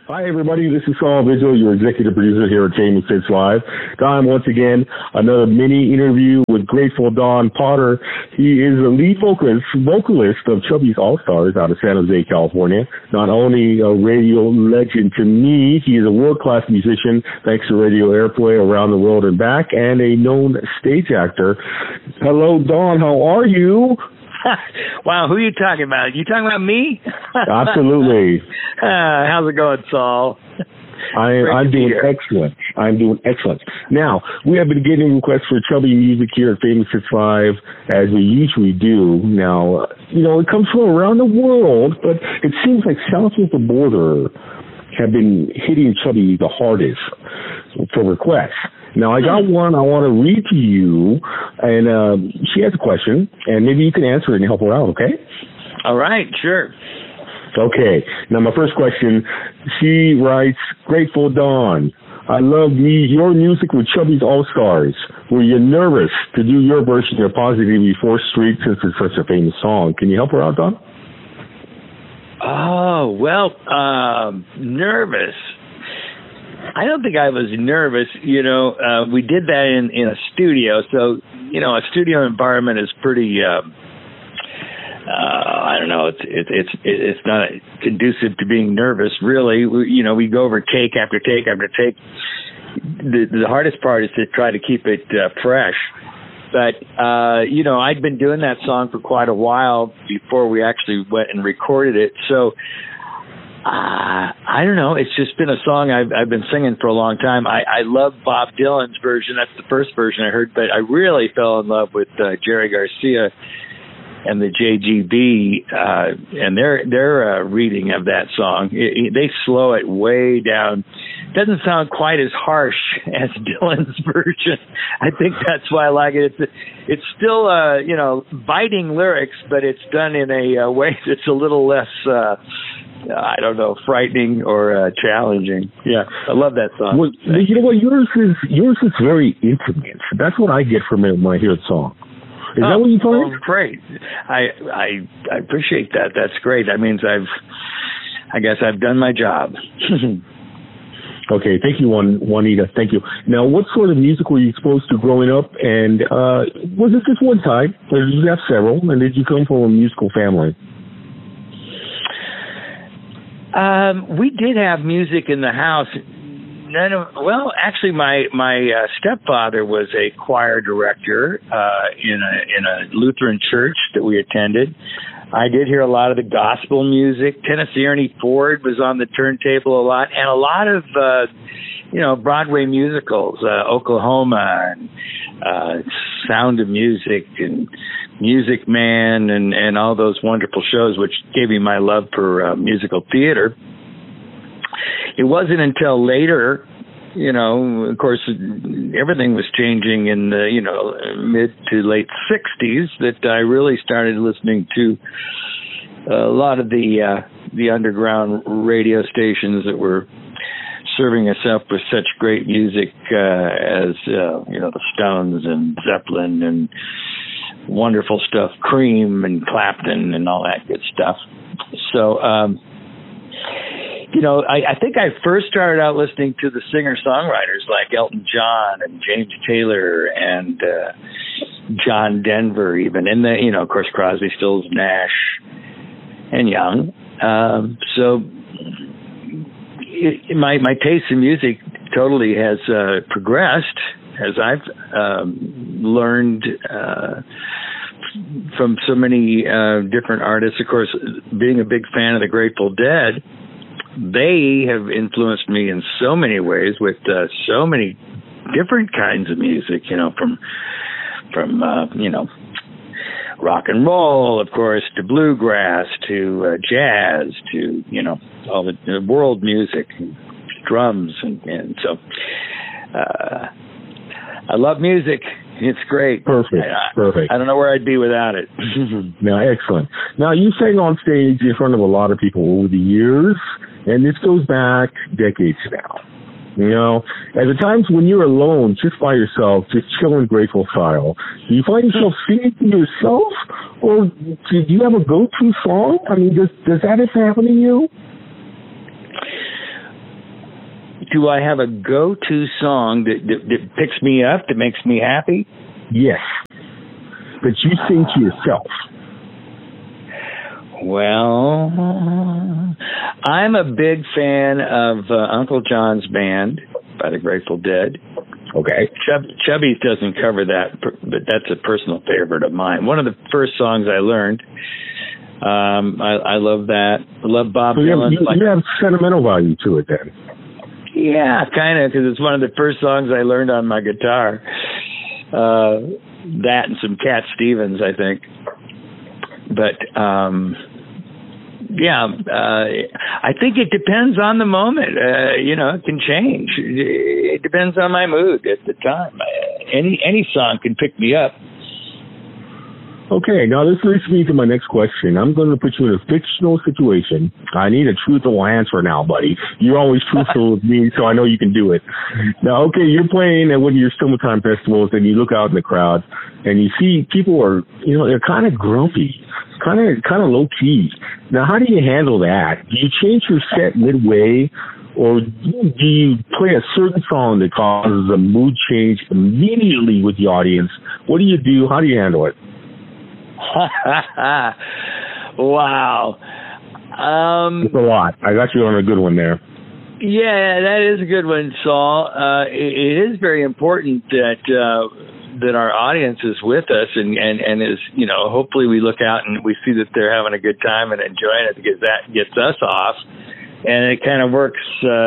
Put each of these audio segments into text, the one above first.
Hi, everybody. This is Saul Vigil, your executive producer here at Famous Hits Live. Time once again, another mini interview with Grateful Don Potter. He is the lead vocalist of Chubby's All-Stars out of San Jose, California. Not only a radio legend to me, he is a world-class musician thanks to radio airplay around the world and back, and a known stage actor. Hello, Don. How are you? Wow, who are you talking about? You talking about me? Absolutely. How's it going, Saul? I'm doing excellent. I'm doing excellent. Now, we have been getting requests for chubby music here at Famous Hits Live, as we usually do. Now, it comes from around the world, but it seems like south of the border have been hitting chubby the hardest for requests. Now, I got one I want to read to you, and she has a question, and maybe you can answer it and help her out, okay? All right, sure. Okay. Now, my first question, she writes, Grateful Dawn, I love your music with Chubby's All-Stars. Were you nervous to do your version of Positively 4th Street since it's such a famous song? Can you help her out, Dawn? Oh, well, nervous. I don't think I was nervous. We did that in a studio. So, a studio environment is pretty, I don't know, it's not conducive to being nervous, really. We go over take after take after take. The hardest part is to try to keep it fresh. But, I'd been doing that song for quite a while before we actually went and recorded it. So, I don't know. It's just been a song I've been singing for a long time. I love Bob Dylan's version. That's the first version I heard, but I really fell in love with Jerry Garcia and the JGB and their reading of that song. They slow it way down. It doesn't sound quite as harsh as Dylan's version. I think that's why I like it. It's still biting lyrics, but it's done in a way that's a little less I don't know, frightening or challenging. Yeah, I love that song. Well, you know what? Yours is very intimate. That's what I get from it when I hear the song. Is that what you find? Oh, great. I appreciate that. That's great. That means I guess I've done my job. Okay, thank you, Juanita. Thank you. Now, what sort of music were you exposed to growing up? And was it just one type, or did you have several? And did you come from a musical family? We did have music in the house. Actually, my stepfather was a choir director in a Lutheran church that we attended. I did hear a lot of the gospel music. Tennessee Ernie Ford was on the turntable a lot, and a lot of Broadway musicals, Oklahoma, and Sound of Music, and Music Man, and all those wonderful shows, which gave me my love for musical theater. It wasn't until later, of course, everything was changing in the, mid to late 60s that I really started listening to a lot of the underground radio stations that were serving us up with such great music as, the Stones and Zeppelin and wonderful stuff, Cream and Clapton and all that good stuff. So, I think I first started out listening to the singer-songwriters like Elton John and James Taylor and John Denver even, and of course, Crosby, Stills, Nash, and Young. So my taste in music totally has progressed as I've learned from so many different artists. Of course, being a big fan of the Grateful Dead, they have influenced me in so many ways with so many different kinds of music, from rock and roll, of course, to bluegrass, to jazz, to, all the world music, drums. And so I love music. It's great. Perfect. Perfect. I don't know where I'd be without it. Now, excellent. Now, you sang on stage in front of a lot of people over the years, and this goes back decades now. At the times when you're alone, just by yourself, just chilling Grateful style, do you find yourself singing to yourself, or do you have a go-to song? I mean, does that ever happen to you? do I have a go-to song that picks me up, that makes me happy? Yes. That you sing to yourself. Well, I'm a big fan of Uncle John's Band by the Grateful Dead. Okay. Chubby doesn't cover that, but that's a personal favorite of mine. One of the first songs I learned. I love that. I love Bob Dylan. You have sentimental value to it then. Yeah, kind of, because it's one of the first songs I learned on my guitar. That and some Cat Stevens, I think. But I think it depends on the moment. It can change. It depends on my mood at the time. Any song can pick me up. Okay, now this leads me to my next question. I'm going to put you in a fictional situation. I need a truthful answer now, buddy. You're always truthful with me, so I know you can do it. Now, okay, you're playing at one of your summertime festivals, and you look out in the crowd, and you see people are, they're kind of grumpy, kind of low key. Now, how do you handle that? Do you change your set midway, or do you play a certain song that causes a mood change immediately with the audience? What do you do? How do you handle it? Wow. It's a lot. I got you on a good one there. Yeah, that is a good one, Saul. It is very important that our audience is with us and is, hopefully we look out and we see that they're having a good time and enjoying it, because that gets us off. And it kind of works,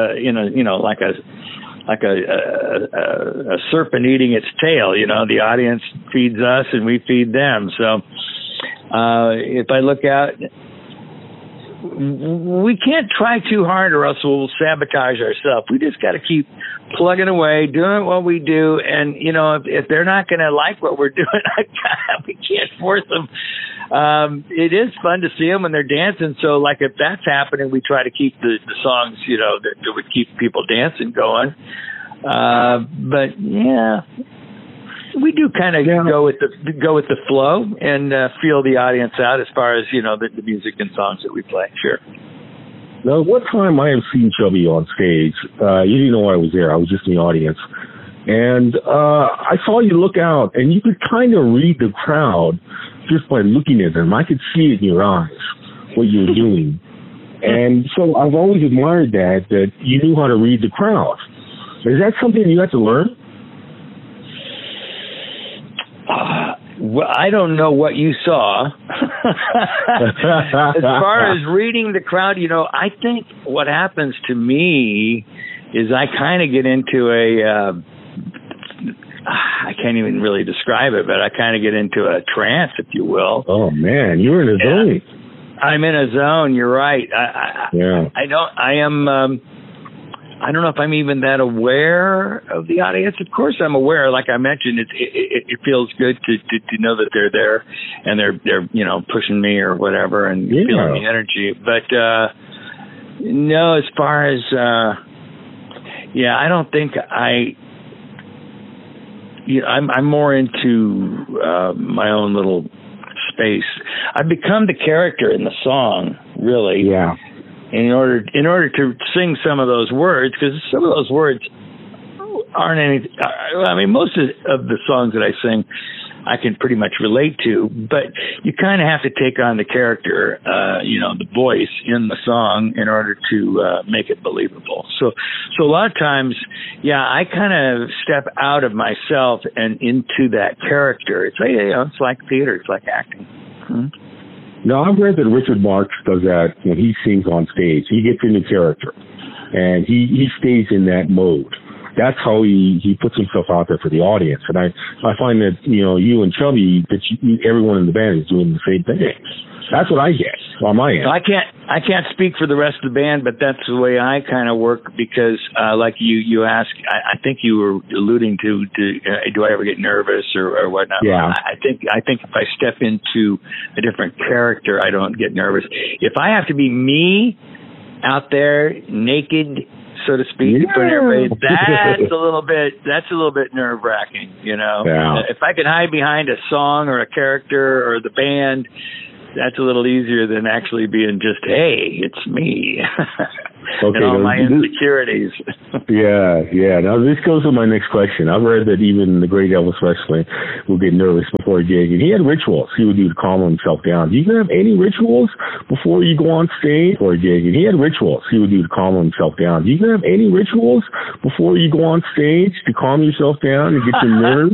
like a serpent eating its tail. The audience feeds us and we feed them. So if I look out, we can't try too hard or else we'll sabotage ourselves. We just got to keep plugging away, doing what we do. And, if they're not going to like what we're doing, we can't force them. It is fun to see them when they're dancing. So, like, if that's happening, we try to keep the songs, that would keep people dancing going. But yeah, we do kind of go with the flow and feel the audience out as far as the music and songs that we play. Sure. Now, one time I have seen Chubby on stage. You didn't know I was there. I was just in the audience. And I saw you look out, and you could kind of read the crowd just by looking at them. I could see it in your eyes, what you were doing. And so I've always admired that you knew how to read the crowd. Is that something you had to learn? Well, I don't know what you saw. As far as reading the crowd, I think what happens to me is I kind of get into I can't even really describe it, but I kind of get into a trance, if you will. Oh man, you're in a zone. I'm in a zone. You're right. I don't know if I'm even that aware of the audience. Of course, I'm aware. Like I mentioned, it feels good to know that they're there and they're pushing me or whatever and feeling the energy. But no, as far as I don't think I'm more into my own little space. I've become the character in the song, really. Yeah. In order to sing some of those words, because some of those words aren't anything. I mean, most of the songs that I sing, I can pretty much relate to, but you kind of have to take on the character, the voice in the song in order to make it believable. So a lot of times, I kind of step out of myself and into that character. It's like theater. It's like acting. Now, I've read that Richard Marx does that when he sings on stage. He gets into character, and he stays in that mode. That's how he puts himself out there for the audience. And I find that, you and Chubby, everyone in the band is doing the same thing. That's what I get on my end. I can't speak for the rest of the band, but that's the way I kind of work because, like you asked, I think you were alluding to do I ever get nervous or whatnot? Yeah. I think if I step into a different character, I don't get nervous. If I have to be me out there naked, so to speak, in front of everybody, that's a little bit nerve wracking. Yeah. If I could hide behind a song or a character or the band, that's a little easier than actually being just, hey, it's me. and all my insecurities. Yeah. Now, this goes to my next question. I've read that even the great Elvis Presley will get nervous before a gig, and he had rituals he would do to calm himself down. Do you have any rituals before you go on stage for a gig? And he had rituals he would do to calm himself down. Do you have any rituals before you go on stage to calm yourself down and get your nerves